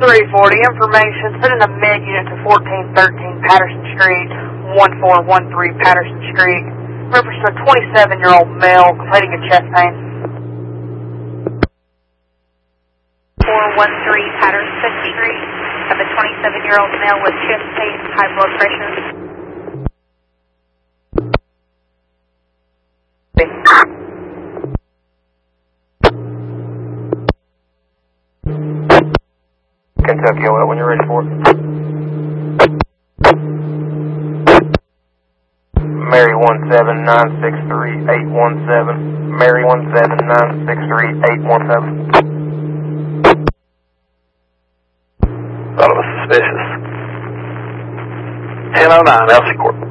340, information, sending a mid-unit to 1413 Patterson Street, 1413 Patterson Street. Reference to a 27-year-old male completing a chest pain. 413 Patterson Street. Have a 27-year-old male with chest pain, high blood pressure. Kentucky, when you're ready for it. Mary 17963-817. Mary 17963-817. Thought it was suspicious. 1009, Elsie Court.